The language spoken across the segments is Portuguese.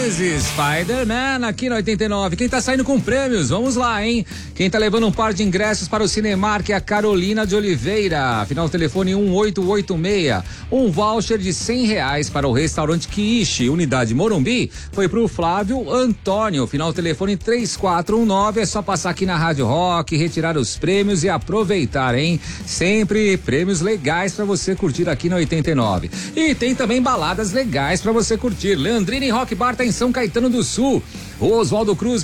Cruise, Spider-Man aqui no 89. Quem tá saindo com prêmios? Vamos lá, hein? Quem tá levando um par de ingressos para o Cinemark é a Carolina de Oliveira. Final telefone 1886. Um voucher de R$100 para o restaurante Kiishi, unidade Morumbi, foi pro Flávio Antônio. Final telefone 3419. É só passar aqui na Rádio Rock, retirar os prêmios e aproveitar, hein? Sempre prêmios legais para você curtir aqui no 89. E tem também baladas legais para você curtir. Leandrini Rock Bar tá em São Caetano do Sul. Oswaldo Cruz,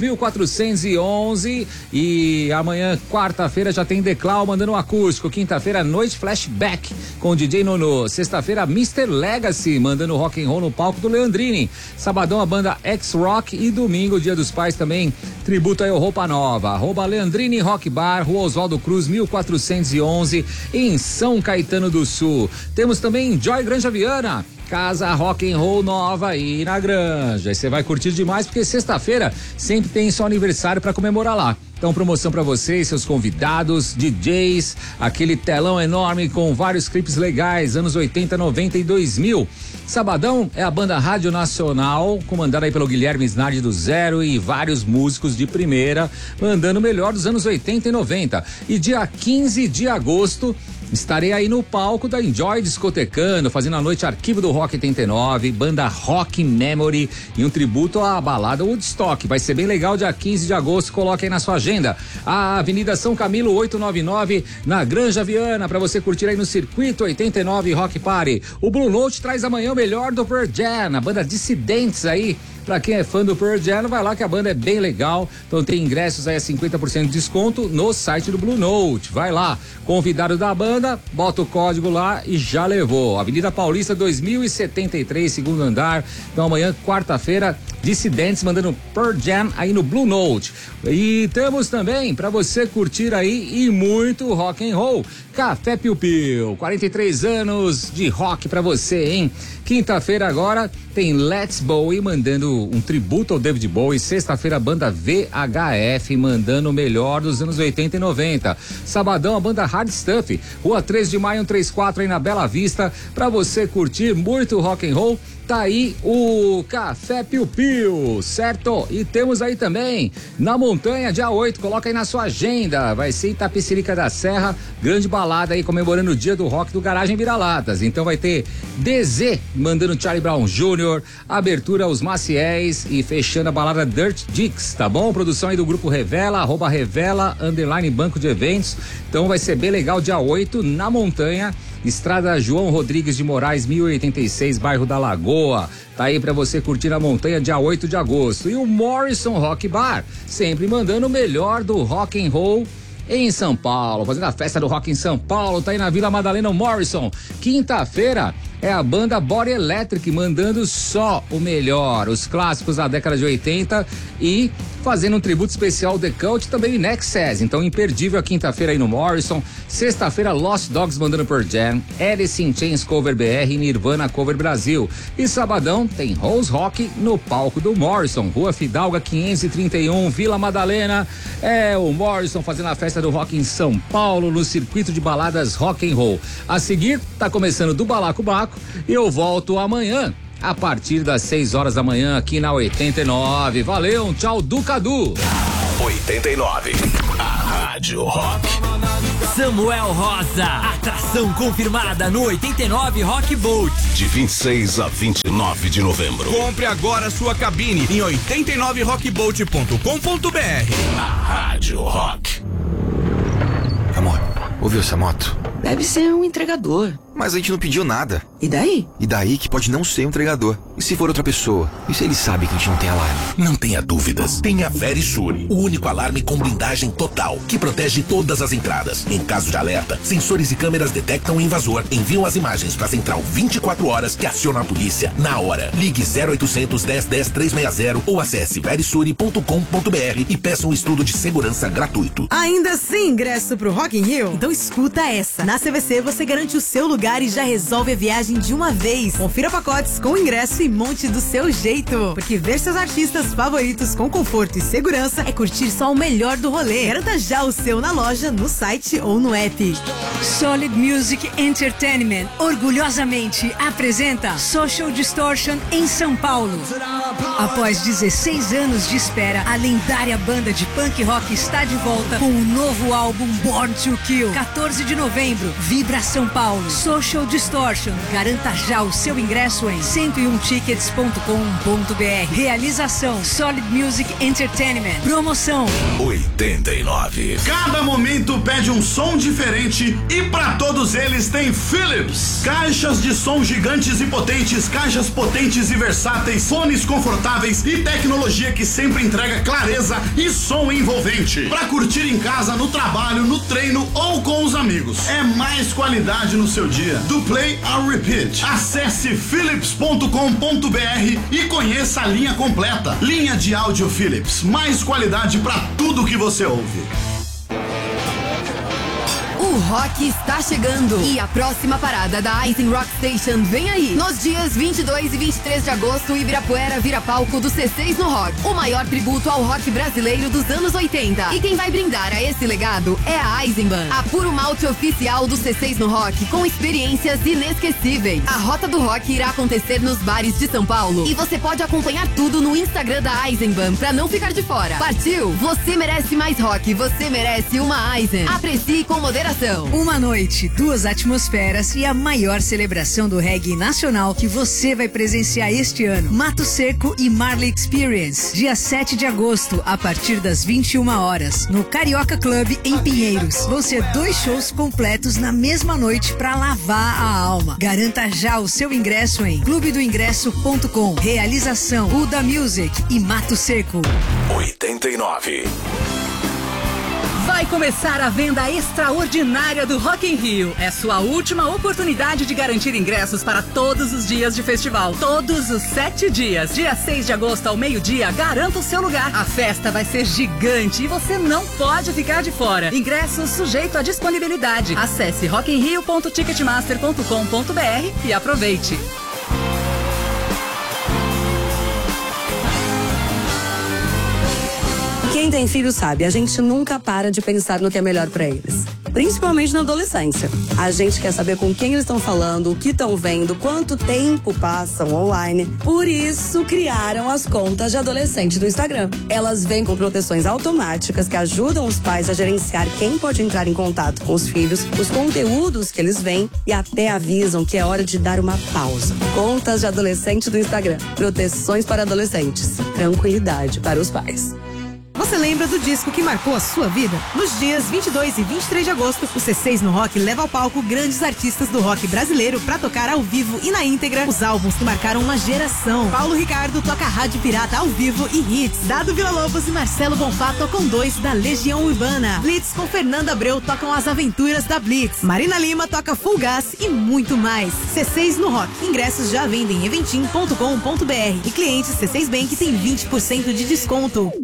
1411. E amanhã, quarta-feira, já tem Declau mandando um acústico. Quinta-feira, noite flashback com o DJ Nono. Sexta-feira, Mr. Legacy mandando rock and roll no palco do Leandrini. Sabadão, a banda X-Rock. E domingo, Dia dos Pais também, tributo aí ao Roupa Nova. Leandrini Rock Bar, Rua Oswaldo Cruz, 1411, em São Caetano do Sul. Temos também Joy Granja Viana, casa rock and roll nova aí na Granja. E você vai curtir demais porque sexta-feira sempre tem seu aniversário para comemorar lá. Então, promoção para vocês, seus convidados, DJs, aquele telão enorme com vários clipes legais, anos 80, 90 e 2000. Sabadão é a banda Rádio Nacional, comandada aí pelo Guilherme Snardi do Zero e vários músicos de primeira, mandando o melhor dos anos 80 e 90. E dia 15 de agosto, estarei aí no palco da Enjoy Discotecando, fazendo a noite Arquivo do Rock 89, banda Rock Memory e um tributo à balada Woodstock. Vai ser bem legal, dia 15 de agosto, coloque aí na sua agenda. A Avenida São Camilo 899, na Granja Viana, pra você curtir aí no Circuito 89 Rock Party. O Blue Note traz amanhã o melhor do Pearl Jam, a banda Dissidentes aí. Pra quem é fã do Pearl Jam, vai lá que a banda é bem legal. Então tem ingressos aí a 50% de desconto no site do Blue Note. Vai lá, convidado da banda, bota o código lá e já levou. Avenida Paulista 2073, segundo andar. Então amanhã, quarta-feira, Dissidentes mandando Pearl Jam aí no Blue Note. E temos também pra você curtir aí e muito rock and roll, Café Piu Piu, 43 anos de rock pra você, hein? Quinta-feira agora tem Let's Bowie mandando um tributo ao David Bowie. Sexta-feira, a banda VHF mandando o melhor dos anos 80 e 90. Sabadão, a banda Hard Stuff, Rua 3 de Maio 134 aí na Bela Vista, pra você curtir muito rock and roll. Tá aí o Café Piu Piu, certo? E temos aí também na Montanha, dia 8, coloca aí na sua agenda, vai ser Itapecerica da Serra, grande balada aí comemorando o dia do rock do Garagem Vira-Latas. Então vai ter DZ mandando Charlie Brown Jr., abertura aos Maciéis e fechando a balada Dirt Dicks, tá bom? Produção aí do grupo Revela, @Revela, _banco de eventos. Então vai ser bem legal, dia 8, na Montanha, Estrada João Rodrigues de Moraes, 1086, bairro da Lagoa. Tá aí pra você curtir na Montanha, dia 8 de agosto. E o Morrison Rock Bar, sempre mandando o melhor do rock and roll em São Paulo, fazendo a festa do rock em São Paulo. Tá aí na Vila Madalena, o Morrison. Quinta-feira é a banda Body Electric mandando só o melhor, os clássicos da década de 80 e fazendo um tributo especial The Cult, também Nexus. Então imperdível a quinta-feira aí no Morrison. Sexta-feira, Lost Dogs mandando Pearl Jam, Alice in Chains Cover BR e Nirvana Cover Brasil. E sabadão tem Rose Rock no palco do Morrison, Rua Fidalga 531, Vila Madalena. É o Morrison fazendo a festa do rock em São Paulo, no circuito de baladas rock and roll. A seguir, tá começando do Balacobaco e eu volto amanhã a partir das 6 horas da manhã aqui na 89. Valeu, um tchau do Cadu. 89, a Rádio Rock. Samuel Rosa, atração confirmada no 89 Rock Boat. De 26 a 29 de novembro. Compre agora sua cabine em 89rockboat.com.br. A Rádio Rock. Amor, ouviu essa moto? Deve ser um entregador. Mas a gente não pediu nada. E daí? E daí que pode não ser um entregador. E se for outra pessoa? E se ele sabe que a gente não tem alarme? Não tenha dúvidas. Tenha Verisure, o único alarme com blindagem total, que protege todas as entradas. Em caso de alerta, sensores e câmeras detectam o invasor, enviam as imagens para a central 24 horas que aciona a polícia na hora. Ligue 0800 10 10 360 ou acesse verisure.com.br e peça um estudo de segurança gratuito. Ainda sem ingresso pro Rock in Rio? Então escuta essa. Na CVC você garante o seu lugar lugar e já resolve a viagem de uma vez. Confira pacotes com ingresso e monte do seu jeito. Porque ver seus artistas favoritos com conforto e segurança é curtir só o melhor do rolê. Garanta já o seu na loja, no site ou no app. Solid Music Entertainment orgulhosamente apresenta Social Distortion em São Paulo. Após 16 anos de espera, a lendária banda de punk rock está de volta com o novo álbum Born to Kill. 14 de novembro, Vibra São Paulo. Social Distortion. Garanta já o seu ingresso em 101tickets.com.br. Realização Solid Music Entertainment. Promoção 89. Cada momento pede um som diferente e para todos eles tem Philips. Caixas de som gigantes e potentes, caixas potentes e versáteis, fones confortáveis e tecnologia que sempre entrega clareza e som envolvente. Para curtir em casa, no trabalho, no treino ou com os amigos. É mais qualidade no seu dia. Do Play ao Repeat. Acesse philips.com.br e conheça a linha completa. Linha de áudio Philips. Mais qualidade para tudo que você ouve. O rock está chegando e a próxima parada da Eisen Rock Station vem aí. Nos dias 22 e 23 de agosto, Ibirapuera vira palco do C6 no Rock, o maior tributo ao rock brasileiro dos anos 80. E quem vai brindar a esse legado é a Eisenbahn, a puro malte oficial do C6 no Rock, com experiências inesquecíveis. A Rota do Rock irá acontecer nos bares de São Paulo e você pode acompanhar tudo no Instagram da Eisenbahn pra não ficar de fora. Partiu? Você merece mais rock, você merece uma Eisen. Aprecie com moderação. Uma noite, 2 atmosferas e a maior celebração do reggae nacional que você vai presenciar este ano. Mato Seco e Marley Experience, dia 7 de agosto, a partir das 21 horas, no Carioca Club em Pinheiros. Vão ser 2 shows completos na mesma noite para lavar a alma. Garanta já o seu ingresso em clubedoingresso.com. Realização Uda Music e Mato Seco. 89. Vai começar a venda extraordinária do Rock in Rio. É sua última oportunidade de garantir ingressos para todos os dias de festival. Todos os 7 dias. Dia 6 de agosto ao meio-dia, garanta o seu lugar. A festa vai ser gigante e você não pode ficar de fora. Ingressos sujeito à disponibilidade. Acesse rockinrio.ticketmaster.com.br e aproveite. Quem tem filho sabe, a gente nunca para de pensar no que é melhor pra eles. Principalmente na adolescência. A gente quer saber com quem eles estão falando, o que estão vendo, quanto tempo passam online. Por isso, criaram as contas de adolescente do Instagram. Elas vêm com proteções automáticas que ajudam os pais a gerenciar quem pode entrar em contato com os filhos, os conteúdos que eles veem e até avisam que é hora de dar uma pausa. Contas de adolescente do Instagram. Proteções para adolescentes. Tranquilidade para os pais. Você lembra do disco que marcou a sua vida? Nos dias 22 e 23 de agosto, o C6 no Rock leva ao palco grandes artistas do rock brasileiro pra tocar ao vivo e na íntegra os álbuns que marcaram uma geração. Paulo Ricardo toca Rádio Pirata ao vivo e hits. Dado Villa-Lobos e Marcelo Bonfá tocam 2 da Legião Urbana. Blitz com Fernanda Abreu tocam As Aventuras da Blitz. Marina Lima toca Full Gas e muito mais. C6 no Rock. Ingressos já vendem em eventim.com.br e clientes C6 Bank tem 20% de desconto.